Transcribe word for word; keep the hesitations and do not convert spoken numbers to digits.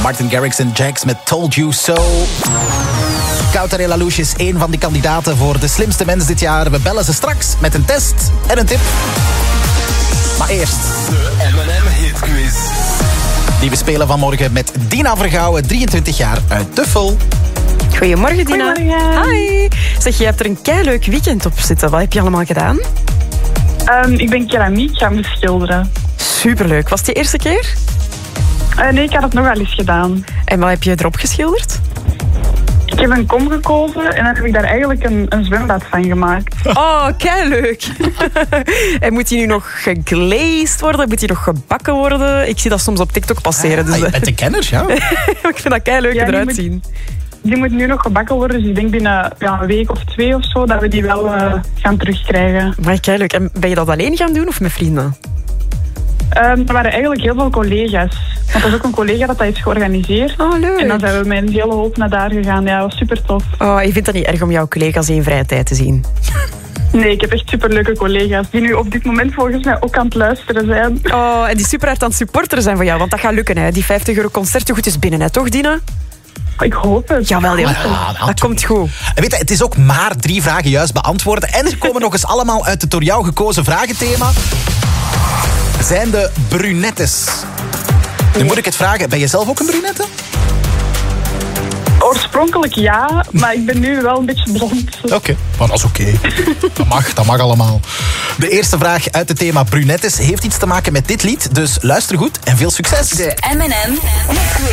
Martin Garrix en Jax met Told You So. Kouter Laloche is één van die kandidaten voor de slimste mens dit jaar. We bellen ze straks met een test en een tip. Maar eerst de M en M Hitquiz. Die we spelen vanmorgen met Dina Vergouwen, drieëntwintig jaar, uit Tuffel. Goedemorgen, Dina. Goedemorgen. Hi. Zeg, je hebt er een keileuk weekend op zitten. Wat heb je allemaal gedaan? Um, ik ben keramiek gaan beschilderen. Superleuk. Was het je eerste keer? Uh, nee, ik had het nog wel eens gedaan. En wat heb je erop geschilderd? Ik heb een kom gekozen en dan heb ik daar eigenlijk een, een zwembad van gemaakt. Oh, keileuk. En moet die nu nog geglazed worden? Moet die nog gebakken worden? Ik zie dat soms op TikTok passeren. Dus, Ah, je bent een kenner, ja. ik vind dat keileuk Ja, die eruit moet- zien. Die moet nu nog gebakken worden, dus ik denk binnen ja, een week of twee of zo dat we die wel uh, gaan terugkrijgen. Maar keileuk. En ben je dat alleen gaan doen of met vrienden? Um, er waren eigenlijk heel veel collega's. Want er is ook een collega dat dat heeft georganiseerd. Oh, leuk. En dan zijn we met een hele hoop naar daar gegaan. Ja, dat was super tof. Oh, je vindt dat niet erg om jouw collega's in vrije tijd te zien? Nee, ik heb echt superleuke collega's die nu op dit moment volgens mij ook aan het luisteren zijn. Oh, en die super hard aan het supporteren zijn voor jou. Want dat gaat lukken, hè. Die vijftig euro concertgoed is binnen, hè, toch, Dina? Ik hoop het. Jawel, jawel. Ah, Dat komt goed. En weet je, het is ook maar drie vragen juist beantwoorden. En ze komen nog eens allemaal uit het door jou gekozen vragenthema. Zijn de brunettes? Nu moet ik het vragen, ben je zelf ook een brunette? Oorspronkelijk ja, maar ik ben nu wel een beetje blond. Oké, okay. Maar dat is oké. Okay. Dat mag, dat mag allemaal. De eerste vraag uit het thema brunettes heeft iets te maken met dit lied. Dus luister goed en veel succes. De M en M Hitquiz.